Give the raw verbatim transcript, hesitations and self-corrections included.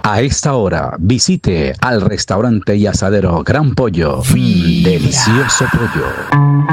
A esta hora, visite al restaurante y asadero Gran Pollo. Mm, delicioso pollo.